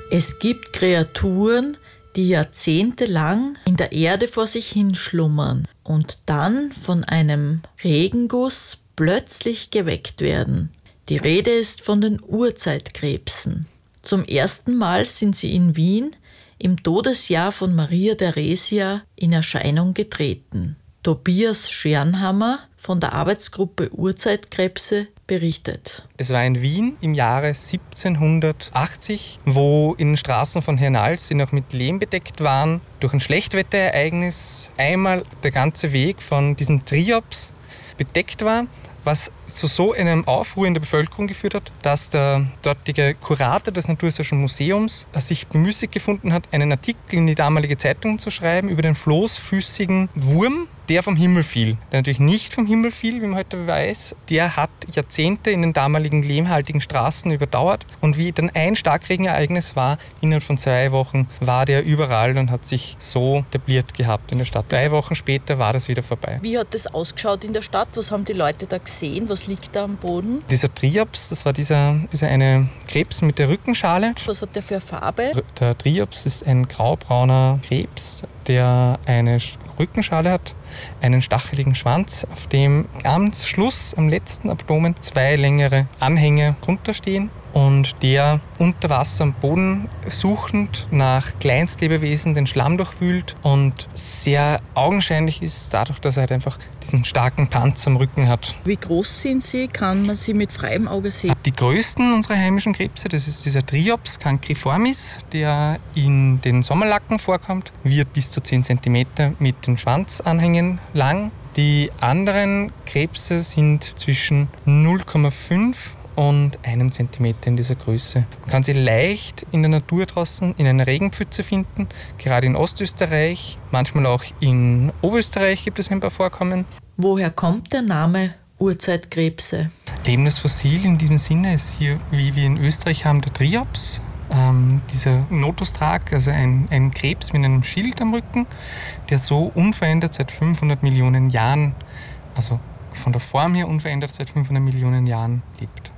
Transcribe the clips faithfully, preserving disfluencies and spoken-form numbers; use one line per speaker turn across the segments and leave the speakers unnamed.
Es gibt Kreaturen, die jahrzehntelang in der Erde vor sich hinschlummern und dann von einem Regenguss plötzlich geweckt werden. Die Rede ist von den Urzeitkrebsen. Zum ersten Mal sind sie in Wien im Todesjahr von Maria Theresia in Erscheinung getreten. Tobias Schernhammer von der Arbeitsgruppe Urzeitkrebse berichtet.
Es war in Wien im Jahre siebzehnhundertachtzig, wo in den Straßen von Hernals, die noch mit Lehm bedeckt waren, durch ein Schlechtwetterereignis einmal der ganze Weg von diesem Triops bedeckt war, was zu so einem Aufruhr in der Bevölkerung geführt hat, dass der dortige Kurator des Naturhistorischen Museums sich bemüßigt gefunden hat, einen Artikel in die damalige Zeitung zu schreiben über den floßfüßigen Wurm, der vom Himmel fiel. Der natürlich nicht vom Himmel fiel, wie man heute weiß. Der hat Jahrzehnte in den damaligen lehmhaltigen Straßen überdauert. Und wie dann ein Starkregenereignis war, innerhalb von zwei Wochen war der überall und hat sich so etabliert gehabt in der Stadt. Drei Wochen später war das wieder vorbei.
Wie hat das ausgeschaut in der Stadt? Was haben die Leute da gesehen? Was liegt da am Boden?
Dieser Triops, das war dieser, dieser eine Krebs mit der Rückenschale.
Was hat der für eine Farbe?
Der Triops ist ein graubrauner Krebs, der eine Rückenschale hat, einen stacheligen Schwanz, auf dem am Schluss, am letzten Abdomen, zwei längere Anhänge runterstehen und der unter Wasser am Boden suchend nach Kleinstlebewesen den Schlamm durchwühlt und sehr augenscheinlich ist, dadurch, dass er halt einfach diesen starken Panzer am Rücken hat.
Wie groß sind sie? Kann man sie mit freiem Auge sehen?
Die größten unserer heimischen Krebse, das ist dieser Triops cancriformis, der in den Sommerlacken vorkommt, wird bis zu zehn Zentimeter mit den Schwanzanhängen lang. Die anderen Krebse sind zwischen null Komma fünf und einem Zentimeter in dieser Größe. Man kann sie leicht in der Natur draußen in einer Regenpfütze finden, gerade in Ostösterreich, manchmal auch in Oberösterreich gibt es ein paar Vorkommen.
Woher kommt der Name Urzeitkrebse?
Lebendes Fossil in diesem Sinne ist hier, wie wir in Österreich haben, der Triops. Ähm, dieser Notostrak, also ein, ein Krebs mit einem Schild am Rücken, der so unverändert seit fünfhundert Millionen Jahren, also von der Form her unverändert seit fünfhundert Millionen Jahren lebt.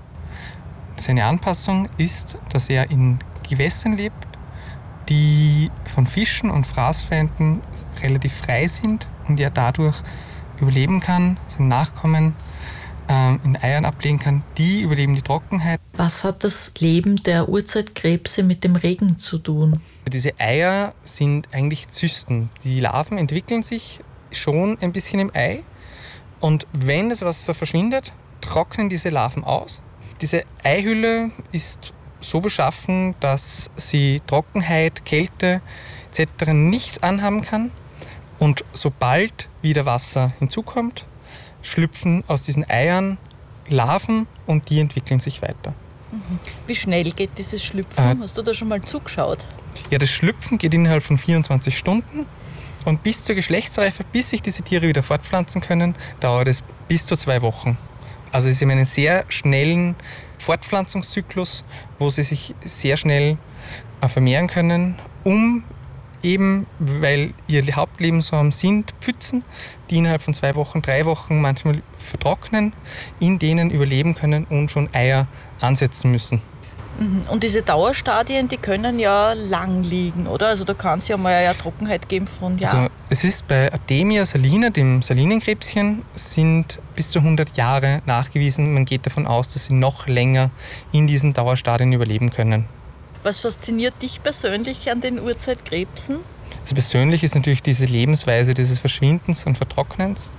Seine Anpassung ist, dass er in Gewässern lebt, die von Fischen und Fraßfeinden relativ frei sind und er dadurch überleben kann, seine Nachkommen ähm, in Eiern ablegen kann. Die überleben die Trockenheit.
Was hat das Leben der Urzeitkrebse mit dem Regen zu tun?
Diese Eier sind eigentlich Zysten. Die Larven entwickeln sich schon ein bisschen im Ei und wenn das Wasser verschwindet, trocknen diese Larven aus. Diese Eihülle ist so beschaffen, dass sie Trockenheit, Kälte et cetera nichts anhaben kann. Und sobald wieder Wasser hinzukommt, schlüpfen aus diesen Eiern Larven und die entwickeln sich weiter.
Wie schnell geht dieses Schlüpfen? Äh, Hast du da schon mal zugeschaut?
Ja, das Schlüpfen geht innerhalb von vierundzwanzig Stunden. Und bis zur Geschlechtsreife, bis sich diese Tiere wieder fortpflanzen können, dauert es bis zu zwei Wochen. Also sie haben einen sehr schnellen Fortpflanzungszyklus, wo sie sich sehr schnell vermehren können, um eben, weil ihr Hauptlebensraum sind Pfützen, die innerhalb von zwei Wochen, drei Wochen manchmal vertrocknen, in denen überleben können und schon Eier ansetzen müssen.
Und diese Dauerstadien, die können ja lang liegen, oder? Also da kann es ja mal eine Trockenheit geben von Jahren.
Also es ist bei Artemia salina, dem Salinenkrebschen, sind bis zu hundert Jahre nachgewiesen. Man geht davon aus, dass sie noch länger in diesen Dauerstadien überleben können.
Was fasziniert dich persönlich an den Urzeitkrebsen?
Also persönlich ist natürlich diese Lebensweise dieses Verschwindens und Vertrocknens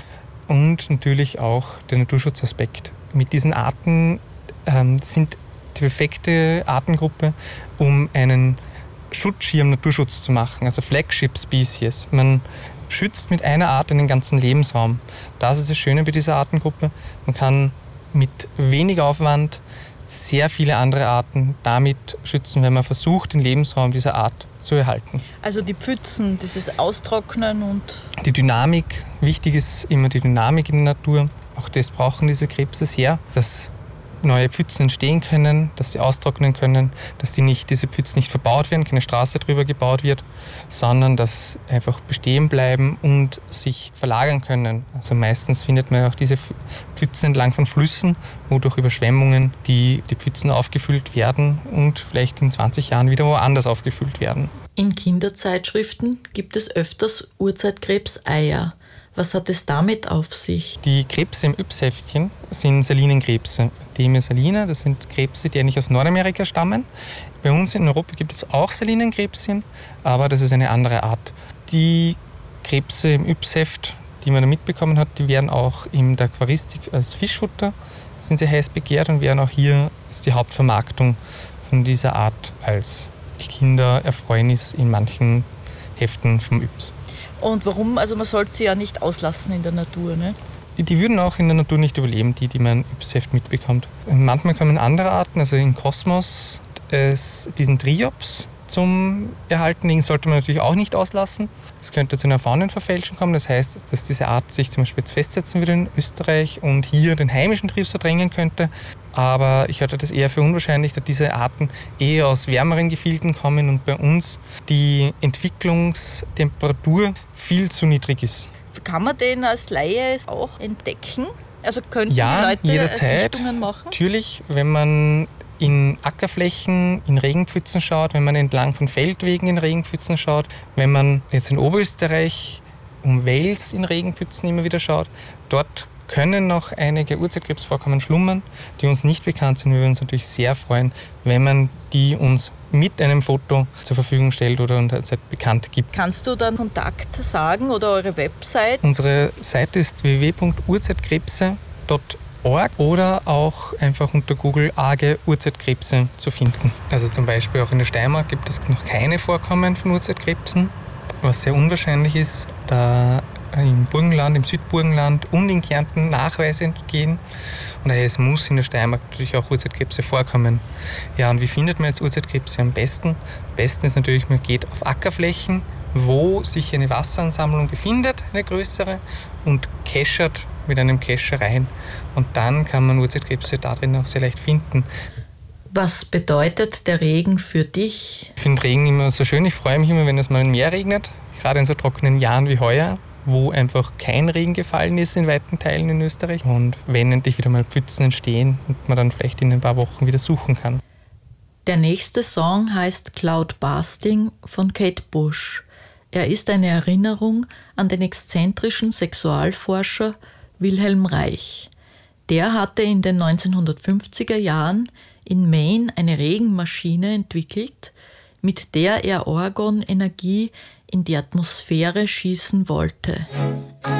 und natürlich auch der Naturschutzaspekt. Mit diesen Arten ähm, sind die perfekte Artengruppe, um einen Schutzschirm Naturschutz zu machen, also Flagship Species. Man schützt mit einer Art einen ganzen Lebensraum. Das ist das Schöne bei dieser Artengruppe. Man kann mit wenig Aufwand sehr viele andere Arten damit schützen, wenn man versucht, den Lebensraum dieser Art zu erhalten.
Also die Pfützen, dieses Austrocknen und...
Die Dynamik, wichtig ist immer die Dynamik in der Natur. Auch das brauchen diese Krebse sehr, dass neue Pfützen entstehen können, dass sie austrocknen können, dass die nicht, diese Pfützen nicht verbaut werden, keine Straße drüber gebaut wird, sondern dass einfach bestehen bleiben und sich verlagern können. Also meistens findet man auch diese Pfützen entlang von Flüssen, wo durch Überschwemmungen die, die Pfützen aufgefüllt werden und vielleicht in zwanzig Jahren wieder woanders aufgefüllt werden.
In Kinderzeitschriften gibt es öfters Urzeitkrebseier. Was hat es damit auf sich?
Die Krebse im Yps-Heftchen sind Salinenkrebse. Demia salina, das sind Krebse, die eigentlich aus Nordamerika stammen. Bei uns in Europa gibt es auch Salinenkrebschen, aber das ist eine andere Art. Die Krebse im Yps-Heft, die man da mitbekommen hat, die werden auch in der Aquaristik als Fischfutter, sind sehr heiß begehrt und werden auch hier ist die Hauptvermarktung von dieser Art als Kindererfreunis in manchen Heften vom Yps.
Und warum? Also man sollte sie ja nicht auslassen in der Natur, ne?
Die würden auch in der Natur nicht überleben, die, die man im Yps-Heft mitbekommt. Manchmal kommen andere Arten, also in Kosmos, es, diesen Triops zum Erhalten, den sollte man natürlich auch nicht auslassen. Es könnte zu einer Faunenverfälschung kommen, das heißt, dass diese Art sich zum Beispiel jetzt festsetzen würde in Österreich und hier den heimischen Trips verdrängen könnte. Aber ich halte das eher für unwahrscheinlich, da diese Arten eher aus wärmeren Gefilden kommen und bei uns die Entwicklungstemperatur viel zu niedrig ist.
Kann man den als Laie auch entdecken? Also könnten
ja,
die Leute
jederzeit,
Sichtungen machen?
Natürlich, wenn man in Ackerflächen, in Regenpfützen schaut, wenn man entlang von Feldwegen in Regenpfützen schaut, wenn man jetzt in Oberösterreich um Wels in Regenpfützen immer wieder schaut, dort können noch einige Urzeitkrebsvorkommen schlummern, die uns nicht bekannt sind. Wir würden uns natürlich sehr freuen, wenn man die uns mit einem Foto zur Verfügung stellt oder uns bekannt gibt.
Kannst du dann Kontakt sagen oder eure Website?
Unsere Seite ist w w w punkt urzeitkrebse punkt org oder auch einfach unter Google Arge Urzeitkrebse zu finden. Also zum Beispiel auch in der Steiermark gibt es noch keine Vorkommen von Urzeitkrebsen, was sehr unwahrscheinlich ist, da im Burgenland, im Südburgenland und in Kärnten Nachweise gehen. Und daher es muss in der Steiermark natürlich auch Urzeitkrebse vorkommen. Ja, und wie findet man jetzt Urzeitkrebse am besten? Am besten ist natürlich, man geht auf Ackerflächen, wo sich eine Wasseransammlung befindet, eine größere, und keschert mit einem Kescher rein. Und dann kann man Urzeitkrebse darin auch sehr leicht finden.
Was bedeutet der Regen für dich?
Ich finde Regen immer so schön. Ich freue mich immer, wenn es mal mehr regnet. Gerade in so trockenen Jahren wie heuer, wo einfach kein Regen gefallen ist in weiten Teilen in Österreich. Und wenn endlich wieder mal Pfützen entstehen und man dann vielleicht in ein paar Wochen wieder suchen kann.
Der nächste Song heißt Cloud Basting von Kate Bush. Er ist eine Erinnerung an den exzentrischen Sexualforscher Wilhelm Reich. Der hatte in den neunzehnhundertfünfziger Jahren in Maine eine Regenmaschine entwickelt, mit der er Orgonenergie in die Atmosphäre schießen wollte.